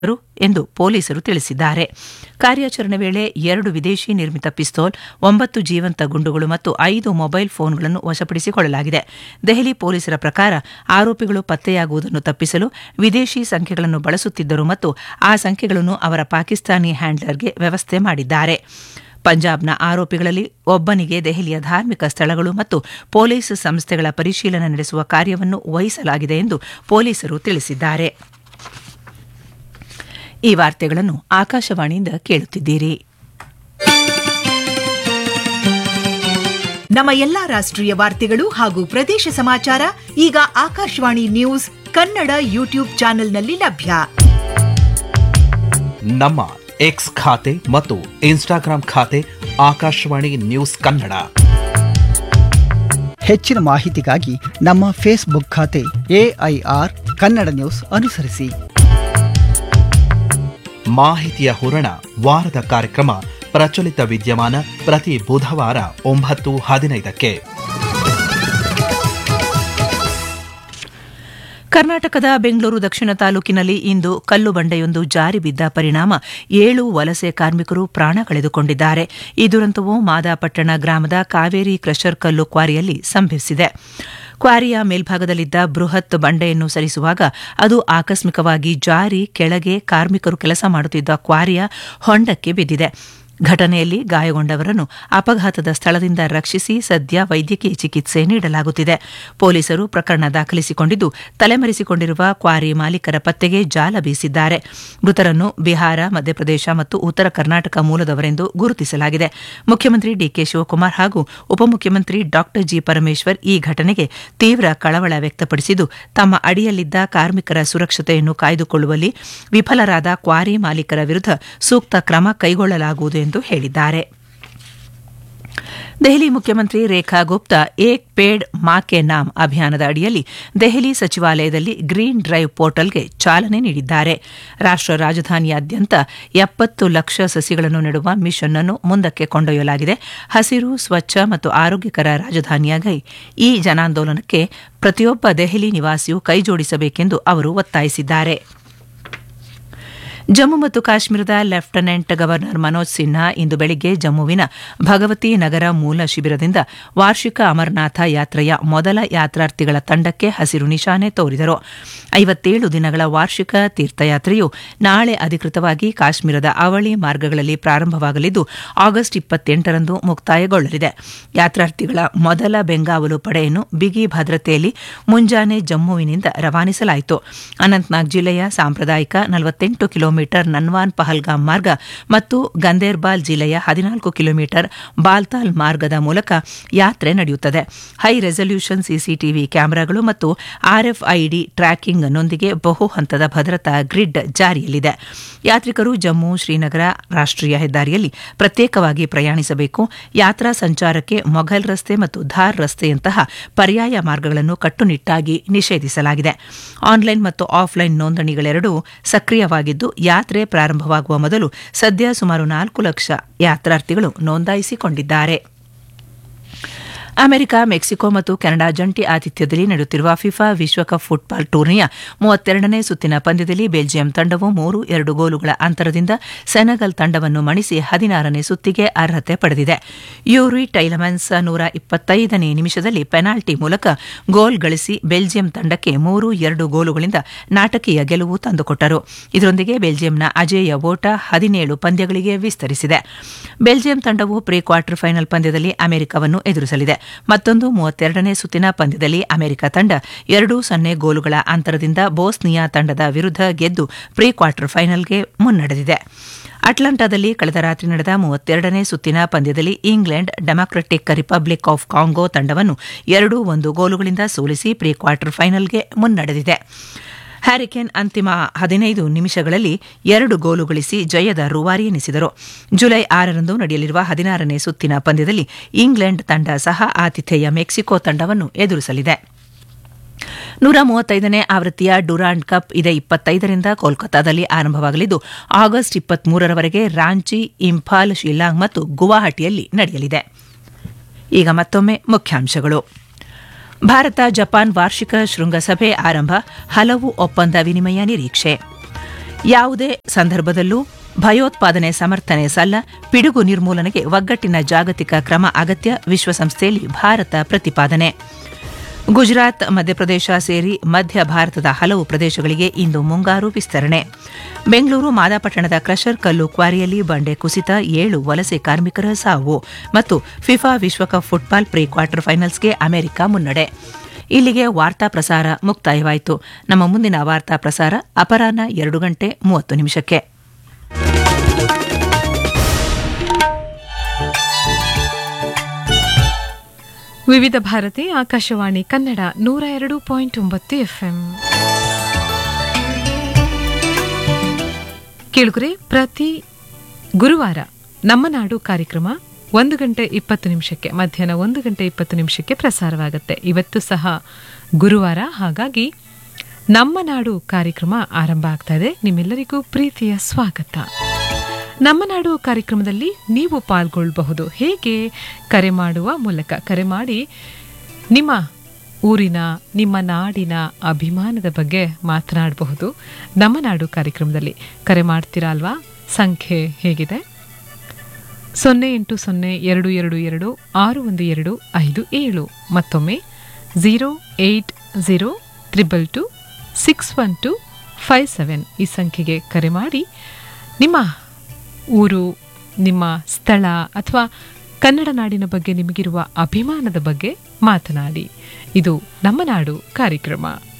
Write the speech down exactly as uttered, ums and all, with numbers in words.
ಎಂದು ಪೊಲೀಸರು ತಿಳಿಸಿದ್ದಾರೆ. ಕಾರ್ಯಾಚರಣೆ ವೇಳೆ ಎರಡು ವಿದೇಶಿ ನಿರ್ಮಿತ ಪಿಸ್ತೂಲ್, ಒಂಬತ್ತು ಜೀವಂತ ಗುಂಡುಗಳು ಮತ್ತು ಐದು ಮೊಬೈಲ್ ಫೋನ್ಗಳನ್ನು ವಶಪಡಿಸಿಕೊಳ್ಳಲಾಗಿದೆ. ದೆಹಲಿ ಪೊಲೀಸರ ಪ್ರಕಾರ ಆರೋಪಿಗಳು ಪತ್ತೆಯಾಗುವುದನ್ನು ತಪ್ಪಿಸಲು ವಿದೇಶಿ ಸಂಖ್ಯೆಗಳನ್ನು ಬಳಸುತ್ತಿದ್ದರು ಮತ್ತು ಆ ಸಂಖ್ಯೆಗಳನ್ನು ಅವರ ಪಾಕಿಸ್ತಾನಿ ಹ್ಯಾಂಡ್ಲರ್ಗೆ ವ್ಯವಸ್ಥೆ ಮಾಡಿದ್ದಾರೆ. ಪಂಜಾಬ್ನ ಆರೋಪಿಗಳಲ್ಲಿ ಒಬ್ಬನಿಗೆ ದೆಹಲಿಯ ಧಾರ್ಮಿಕ ಸ್ಥಳಗಳು ಮತ್ತು ಪೊಲೀಸ್ ಸಂಸ್ಥೆಗಳ ಪರಿಶೀಲನೆ ನಡೆಸುವ ಕಾರ್ಯವನ್ನು ವಹಿಸಲಾಗಿದೆ ಎಂದು ಪೊಲೀಸರು ತಿಳಿಸಿದ್ದಾರೆ. ಈ ವಾರ್ತೆಗಳನ್ನು ಆಕಾಶವಾಣಿಯಿಂದ ಕೇಳುತ್ತಿದ್ದೀರಿ. ನಮ್ಮ ಎಲ್ಲಾ ರಾಷ್ಟ್ರೀಯ ವಾರ್ತೆಗಳು ಹಾಗೂ ಪ್ರದೇಶ ಸಮಾಚಾರ ಈಗ ಆಕಾಶವಾಣಿ ನ್ಯೂಸ್ ಕನ್ನಡ ಯೂಟ್ಯೂಬ್ ಚಾನೆಲ್ನಲ್ಲಿ ಲಭ್ಯ. ನಮ್ಮ ಎಕ್ಸ್ ಖಾತೆ ಮತ್ತು ಇನ್ಸ್ಟಾಗ್ರಾಂ ಖಾತೆ ಆಕಾಶವಾಣಿ ನ್ಯೂಸ್ ಕನ್ನಡ. ಹೆಚ್ಚಿನ ಮಾಹಿತಿಗಾಗಿ ನಮ್ಮ ಫೇಸ್ಬುಕ್ ಖಾತೆ ಎಐಆರ್ ಕನ್ನಡ ನ್ಯೂಸ್ ಅನುಸರಿಸಿ. ಮಾಹಿತಿಯ ಹೂರಣ ವಾರದ ಕಾರ್ಯಕ್ರಮ ಪ್ರಚಲಿತ ವಿದ್ಯಮಾನ ಪ್ರತಿ ಬುಧವಾರ ಒಂಬತ್ತು ಹದಿನೈದಕ್ಕೆ. ಕರ್ನಾಟಕದ ಬೆಂಗಳೂರು ದಕ್ಷಿಣ ತಾಲೂಕಿನಲ್ಲಿ ಇಂದು ಕಲ್ಲು ಬಂಡೆಯೊಂದು ಜಾರಿ ಬಿದ್ದ ಪರಿಣಾಮ ಏಳು ವಲಸೆ ಕಾರ್ಮಿಕರು ಪ್ರಾಣ ಕಳೆದುಕೊಂಡಿದ್ದಾರೆ. ಈ ದುರಂತವು ಮಾದಾಪಟ್ಟಣ ಗ್ರಾಮದ ಕಾವೇರಿ ಕ್ರಷರ್ ಕಲ್ಲು ಕ್ವಾರಿಯಲ್ಲಿ ಸಂಭವಿಸಿದೆ. ಕ್ವಾರಿಯ ಮೇಲ್ಭಾಗದಲ್ಲಿದ್ದ ಬೃಹತ್ ಬಂಡೆಯನ್ನು ಸರಿಸುವಾಗ ಅದು ಆಕಸ್ಮಿಕವಾಗಿ ಜಾರಿ ಕೆಳಗೆ ಕಾರ್ಮಿಕರು ಕೆಲಸ ಮಾಡುತ್ತಿದ್ದ ಕ್ವಾರಿಯ ಹೊಂಡಕ್ಕೆ ಬಿದ್ದಿದೆ. ಘಟನೆಯಲ್ಲಿ ಗಾಯಗೊಂಡವರನ್ನು ಅಪಘಾತದ ಸ್ಥಳದಿಂದ ರಕ್ಷಿಸಿ ಸದ್ಯ ವೈದ್ಯಕೀಯ ಚಿಕಿತ್ಸೆ ನೀಡಲಾಗುತ್ತಿದೆ. ಪೊಲೀಸರು ಪ್ರಕರಣ ದಾಖಲಿಸಿಕೊಂಡಿದ್ದು ತಲೆಮರೆಸಿಕೊಂಡಿರುವ ಕ್ವಾರಿ ಮಾಲೀಕರ ಪತ್ತೆಗೆ ಜಾಲ ಬೀಸಿದ್ದಾರೆ. ಮೃತರನ್ನು ಬಿಹಾರ, ಮಧ್ಯಪ್ರದೇಶ ಮತ್ತು ಉತ್ತರ ಕರ್ನಾಟಕ ಮೂಲದವರೆಂದು ಗುರುತಿಸಲಾಗಿದೆ. ಮುಖ್ಯಮಂತ್ರಿ ಡಿಕೆ ಶಿವಕುಮಾರ್ ಹಾಗೂ ಉಪಮುಖ್ಯಮಂತ್ರಿ ಡಾ ಜಿ ಪರಮೇಶ್ವರ್ ಈ ಘಟನೆಗೆ ತೀವ್ರ ಕಳವಳ ವ್ಯಕ್ತಪಡಿಸಿದ್ದು, ತಮ್ಮ ಅಡಿಯಲ್ಲಿದ್ದ ಕಾರ್ಮಿಕರ ಸುರಕ್ಷತೆಯನ್ನು ಕಾಯ್ದುಕೊಳ್ಳುವಲ್ಲಿ ವಿಫಲರಾದ ಕ್ವಾರಿ ಮಾಲೀಕರ ವಿರುದ್ಧ ಸೂಕ್ತ ಕ್ರಮ ಕೈಗೊಳ್ಳಲಾಗುವುದು ಎಂದು ಹೇಳಿದ್ದಾರೆ. ದೆಹಲಿ ಮುಖ್ಯಮಂತ್ರಿ ರೇಖಾ ಗುಪ್ತಾ ಏಕ್ ಪೇಡ್ ಮಾ ಕೆ ನಾಮ್ ಅಭಿಯಾನದ ಅಡಿಯಲ್ಲಿ ದೆಹಲಿ ಸಚಿವಾಲಯದಲ್ಲಿ ಗ್ರೀನ್ ಡ್ರೈವ್ ಪೋರ್ಟಲ್ಗೆ ಚಾಲನೆ ನೀಡಿದ್ದಾರೆ. ರಾಷ್ಟ್ರ ರಾಜಧಾನಿಯಾದ್ಯಂತ ಎಪ್ಪತ್ತು ಲಕ್ಷ ಸಸಿಗಳನ್ನು ನೆಡುವ ಮಿಷನ್ ಅನ್ನು ಮುಂದಕ್ಕೆ ಕೊಂಡೊಯ್ಯಲಾಗಿದೆ. ಹಸಿರು, ಸ್ವಚ್ಛ ಮತ್ತು ಆರೋಗ್ಯಕರ ರಾಜಧಾನಿಯಾಗಿ ಈ ಜನಾಂದೋಲನಕ್ಕೆ ಪ್ರತಿಯೊಬ್ಬ ದೆಹಲಿ ನಿವಾಸಿಯೂ ಕೈಜೋಡಿಸಬೇಕೆಂದು ಅವರು ಒತ್ತಾಯಿಸಿದ್ದಾರೆ. ಜಮ್ಮು ಮತ್ತು ಕಾಶ್ಮೀರದ ಲೆಫ್ಟಿನೆಂಟ್ ಗವರ್ನರ್ ಮನೋಜ್ ಸಿನ್ಹಾ ಇಂದು ಬೆಳಿಗ್ಗೆ ಜಮ್ಮುವಿನ ಭಗವತಿ ನಗರ ಮೂಲ ಶಿಬಿರದಿಂದ ವಾರ್ಷಿಕ ಅಮರನಾಥ ಯಾತ್ರೆಯ ಮೊದಲ ಯಾತ್ರಾರ್ಥಿಗಳ ತಂಡಕ್ಕೆ ಹಸಿರು ನಿಶಾನೆ ತೋರಿದರು. ಐವತ್ತೇಳು ದಿನಗಳ ವಾರ್ಷಿಕ ತೀರ್ಥಯಾತ್ರೆಯು ನಾಳೆ ಅಧಿಕೃತವಾಗಿ ಕಾಶ್ಮೀರದ ಅವಳಿ ಮಾರ್ಗಗಳಲ್ಲಿ ಪ್ರಾರಂಭವಾಗಲಿದ್ದು ಆಗಸ್ಟ್ ಇಪ್ಪತ್ತೆಂಟರಂದು ಮುಕ್ತಾಯಗೊಳ್ಳಲಿದೆ. ಯಾತ್ರಾರ್ಥಿಗಳ ಮೊದಲ ಬೆಂಗಾವಲು ಪಡೆಯನ್ನು ಬಿಗಿ ಭದ್ರತೆಯಲ್ಲಿ ಮುಂಜಾನೆ ಜಮ್ಮುವಿನಿಂದ ರವಾನಿಸಲಾಯಿತು. ಅನಂತನಾಗ್ ಜಿಲ್ಲೆಯ ಸಾಂಪ್ರದಾಯಿಕ ನಲವತ್ತೆಂಟು ಕಿಲೋಮೀಟರ್ ನನ್ವಾನ್ ಪಹಲ್ಗಾಮ್ ಮಾರ್ಗ ಮತ್ತು ಗಂದೇರ್ಬಾಲ್ ಜಿಲ್ಲೆಯ ಹದಿನಾಲ್ಕು ಕಿಲೋಮೀಟರ್ ಬಾಲ್ತಾಲ್ ಮಾರ್ಗದ ಮೂಲಕ ಯಾತ್ರೆ ನಡೆಯುತ್ತದೆ. ಹೈ ರೆಸಲ್ಯೂಷನ್ ಸಿಸಿಟಿವಿ ಕ್ಯಾಮೆರಾಗಳು ಮತ್ತು ಆರ್ಎಫ್ಐಡಿ ಟ್ರ್ಯಾಕಿಂಗ್ ನೊಂದಿಗೆ ಬಹು ಹಂತದ ಭದ್ರತಾ ಗ್ರಿಡ್ ಜಾರಿಯಲ್ಲಿದೆ. ಯಾತ್ರಿಕರು ಜಮ್ಮು ಶ್ರೀನಗರ ರಾಷ್ಟ್ರೀಯ ಹೆದ್ದಾರಿಯಲ್ಲಿ ಪ್ರತ್ಯೇಕವಾಗಿ ಪ್ರಯಾಣಿಸಬೇಕು. ಯಾತ್ರಾ ಸಂಚಾರಕ್ಕೆ ಮೊಘಲ್ ರಸ್ತೆ ಮತ್ತು ಧಾರ್ ರಸ್ತೆಯಂತಹ ಪರ್ಯಾಯ ಮಾರ್ಗಗಳನ್ನು ಕಟ್ಟುನಿಟ್ಟಾಗಿ ನಿಷೇಧಿಸಲಾಗಿದೆ. ಆನ್ಲೈನ್ ಮತ್ತು ಆಫ್ಲೈನ್ ನೋಂದಣಿಗಳೆರಡೂ ಸಕ್ರಿಯವಾಗಿದ್ದು, ಯಾತ್ರೆ ಪ್ರಾರಂಭವಾಗುವ ಮೊದಲು ಸದ್ಯ ಸುಮಾರು ನಾಲ್ಕು ಲಕ್ಷ ಯಾತ್ರಾರ್ಥಿಗಳು ನೋಂದಾಯಿಸಿಕೊಂಡಿದ್ದಾರೆ. ಅಮೆರಿಕ, ಮೆಕ್ಸಿಕೋ ಮತ್ತು ಕೆನಡಾ ಜಂಟಿ ಆತಿಥ್ಯದಲ್ಲಿ ನಡೆಯುತ್ತಿರುವ ಫಿಫಾ ವಿಶ್ವಕಪ್ ಫುಟ್ಬಾಲ್ ಟೂರ್ನಿಯ ಮೂವತ್ತೆರಡನೇ ಸುತ್ತಿನ ಪಂದ್ಯದಲ್ಲಿ ಬೆಲ್ಜಿಯಂ ತಂಡವು ಮೂರು ಎರಡು ಗೋಲುಗಳ ಅಂತರದಿಂದ ಸೆನೆಗಲ್ ತಂಡವನ್ನು ಮಣಿಸಿ ಹದಿನಾರನೇ ಸುತ್ತಿಗೆ ಅರ್ಹತೆ ಪಡೆದಿದೆ. ಯೂರಿ ಟೈಲಮನ್ಸ್ ನೂರ ಇಪ್ಪತ್ತೈದನೇ ನಿಮಿಷದಲ್ಲಿ ಪೆನಾಲ್ಟಿ ಮೂಲಕ ಗೋಲ್ ಗಳಿಸಿ ಬೆಲ್ಜಿಯಂ ತಂಡಕ್ಕೆ ಮೂರು ಎರಡು ಗೋಲುಗಳಿಂದ ನಾಟಕೀಯ ಗೆಲುವು ತಂದುಕೊಟ್ಟರು. ಇದರೊಂದಿಗೆ ಬೆಲ್ಜಿಯಂನ ಅಜೇಯ ಓಟ ಹದಿನೇಳು ಪಂದ್ಯಗಳಿಗೆ ವಿಸ್ತರಿಸಿದೆ. ಬೆಲ್ಜಿಯಂ ತಂಡವು ಪ್ರೀ ಕ್ವಾರ್ಟರ್ ಫೈನಲ್ ಪಂದ್ಯದಲ್ಲಿ ಅಮೆರಿಕವನ್ನು ಎದುರಿಸಲಿದೆ. ಮತ್ತೊಂದು ಮೂವತ್ತೆರಡನೇ ಸುತ್ತಿನ ಪಂದ್ಯದಲ್ಲಿ ಅಮೆರಿಕ ತಂಡ ಎರಡು ಸೊನ್ನೆ ಗೋಲುಗಳ ಅಂತರದಿಂದ ಬೋಸ್ನಿಯಾ ತಂಡದ ವಿರುದ್ಧ ಗೆದ್ದು ಪ್ರೀ ಕ್ವಾರ್ಟರ್ ಫೈನಲ್ಗೆ ಮುನ್ನಡೆದಿದೆ. ಅಟ್ಲಾಂಟಾದಲ್ಲಿ ಕಳೆದ ರಾತ್ರಿ ನಡೆದ ಮೂವತ್ತೆರಡನೇ ಸುತ್ತಿನ ಪಂದ್ಯದಲ್ಲಿ England democratic republic of Congo ತಂಡವನ್ನು ಎರಡು ಒಂದು ಗೋಲುಗಳಿಂದ ಸೋಲಿಸಿ ಪ್ರೀ ಕ್ವಾರ್ಟರ್ ಫೈನಲ್ಗೆ ಮುನ್ನಡೆದಿದೆ. ಹ್ಯಾರಿಕೇನ್ ಅಂತಿಮ ಹದಿನೈದು ನಿಮಿಷಗಳಲ್ಲಿ ಎರಡು ಗೋಲು ಗಳಿಸಿ ಜಯದ ರೂವಾರಿ ಎನಿಸಿದರು. ಜುಲೈ ಆರರಂದು ನಡೆಯಲಿರುವ ಹದಿನಾರನೇ ಸುತ್ತಿನ ಪಂದ್ಯದಲ್ಲಿ ಇಂಗ್ಲೆಂಡ್ ತಂಡ ಸಹ ಆತಿಥೇಯ ಮೆಕ್ಸಿಕೋ ತಂಡವನ್ನು ಎದುರಿಸಲಿದೆ. ನೂರ ಮೂವತ್ತೈದನೇ ಆವೃತ್ತಿಯ ಡುರಾಂಡ್ ಕಪ್ ಇದೇ ಇಪ್ಪತ್ತೈದರಿಂದ ಕೋಲ್ಕತಾದಲ್ಲಿ ಆರಂಭವಾಗಲಿದ್ದು ಆಗಸ್ಟ್ ಇಪ್ಪತ್ಮೂರರವರೆಗೆ ರಾಂಚಿ, ಇಂಫಾಲ್, ಶಿಲ್ಲಾಂಗ್ ಮತ್ತು ಗುವಾಹಟಿಯಲ್ಲಿ ನಡೆಯಲಿದೆ. ಈಗ ಮತ್ತೊಮ್ಮೆ ಮುಖ್ಯಾಂಶಗಳು. ಭಾರತ ಜಪಾನ್ ವಾರ್ಷಿಕ ಶೃಂಗಸಭೆ ಆರಂಭ, ಹಲವು ಒಪ್ಪಂದ ವಿನಿಮಯ ನಿರೀಕ್ಷೆ. ಯಾವುದೇ ಸಂದರ್ಭದಲ್ಲೂ ಭಯೋತ್ಪಾದನೆ ಸಮರ್ಥನೆ ಸಲ್ಲ, ಪಿಡುಗು ನಿರ್ಮೂಲನೆಗೆ ಒಗ್ಗಟ್ಟಿನ ಜಾಗತಿಕ ಕ್ರಮ ಅಗತ್ಯ, ವಿಶ್ವಸಂಸ್ಥೆಯಲ್ಲಿ ಭಾರತ ಪ್ರತಿಪಾದನೆ. ಗುಜರಾತ್, ಮಧ್ಯಪ್ರದೇಶ ಸೇರಿ ಮಧ್ಯ ಭಾರತದ ಹಲವು ಪ್ರದೇಶಗಳಿಗೆ ಇಂದು ಮುಂಗಾರು ವಿಸ್ತರಣೆ. ಬೆಂಗಳೂರು ಮಾದಾಪಟ್ಟಣದ ಕ್ರಷರ್ ಕಲ್ಲು ಕ್ವಾರಿಯಲ್ಲಿ ಬಂಡೆ ಕುಸಿತ, ಏಳು ವಲಸೆ ಕಾರ್ಮಿಕರ ಸಾವು. ಮತ್ತು ಫಿಫಾ ವಿಶ್ವಕಪ್ ಫುಟ್ಬಾಲ್ ಪ್ರೀ ಕ್ವಾರ್ಟರ್ ಫೈನಲ್ಸ್ಗೆ ಅಮೆರಿಕ ಮುನ್ನಡೆ. ಇಲ್ಲಿಗೆ ವಾರ್ತಾ ಪ್ರಸಾರ ಮುಕ್ತಾಯವಾಯಿತು. ನಮ್ಮ ಮುಂದಿನ ವಾರ್ತಾ ಪ್ರಸಾರ ಅಪರಾಹ್ನ ಎರಡು ಗಂಟೆ ಮೂವತ್ತು ನಿಮಿಷಕ್ಕೆ. ವಿವಿಧ ಭಾರತಿ ಆಕಾಶವಾಣಿ ಕನ್ನಡ ನೂರ ಎರಡು ಪಾಯಿಂಟ್ ಒಂಬತ್ತು ಎಫ್ಎಂ. ಕೇಳುಗರೆ, ಪ್ರತಿ ಗುರುವಾರ ನಮ್ಮ ನಾಡು ಕಾರ್ಯಕ್ರಮ ಒಂದು ಗಂಟೆ ಇಪ್ಪತ್ತು ನಿಮಿಷಕ್ಕೆ ಮಧ್ಯಾಹ್ನ ಒಂದು ಗಂಟೆ ಇಪ್ಪತ್ತು ನಿಮಿಷಕ್ಕೆ ಪ್ರಸಾರವಾಗುತ್ತೆ. ಇವತ್ತು ಸಹ ಗುರುವಾರ, ಹಾಗಾಗಿ ನಮ್ಮ ನಾಡು ಕಾರ್ಯಕ್ರಮ ಆರಂಭ ಆಗ್ತಾ ಇದೆ. ನಿಮ್ಮೆಲ್ಲರಿಗೂ ಪ್ರೀತಿಯ ಸ್ವಾಗತ. ನಮ್ಮ ನಾಡು ಕಾರ್ಯಕ್ರಮದಲ್ಲಿ ನೀವು ಪಾಲ್ಗೊಳ್ಳಬಹುದು. ಹೇಗೆ? ಕರೆ ಮಾಡುವ ಮೂಲಕ ಕರೆ ಮಾಡಿ ನಿಮ್ಮ ಊರಿನ, ನಿಮ್ಮ ನಾಡಿನ ಅಭಿಮಾನದ ಬಗ್ಗೆ ಮಾತನಾಡಬಹುದು. ನಮ್ಮ ನಾಡು ಕಾರ್ಯಕ್ರಮದಲ್ಲಿ ಕರೆ ಮಾಡ್ತೀರಾ ಅಲ್ವಾ? ಸಂಖ್ಯೆ ಹೇಗಿದೆ: ಸೊನ್ನೆ ಎಂಟು ಸೊನ್ನೆ ಎರಡು ಎರಡು ಎರಡು ಆರು ಒಂದು ಎರಡು ಐದು ಏಳು. ಮತ್ತೊಮ್ಮೆ zero eight zero triple two six one to five seven ಈ ಸಂಖ್ಯೆಗೆ ಕರೆ ಮಾಡಿ ನಿಮ್ಮ ಊರು, ನಿಮ್ಮ ಸ್ಥಳ ಅಥವಾ ಕನ್ನಡ ನಾಡಿನ ಬಗ್ಗೆ ನಿಮಗಿರುವ ಅಭಿಮಾನದ ಬಗ್ಗೆ ಮಾತನಾಡಿ. ಇದು ನಮ್ಮ ನಾಡು ಕಾರ್ಯಕ್ರಮ.